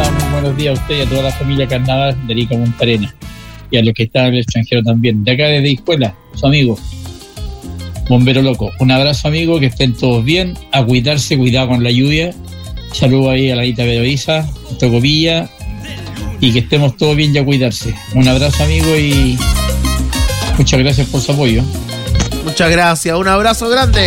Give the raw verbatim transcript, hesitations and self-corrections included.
Hola, muy buenos días a usted y a toda la familia Carnaval de Arica Punta Arenas y a los que están en el extranjero también. De acá desde Escuela, su amigo Bombero Loco. Un abrazo, amigo, que estén todos bien, a cuidarse, cuidado con la lluvia. Saludos ahí a la Ita Pedroiza, Tocopilla, y que estemos todos bien y a cuidarse. Un abrazo, amigo, y muchas gracias por su apoyo. Muchas gracias, un abrazo grande.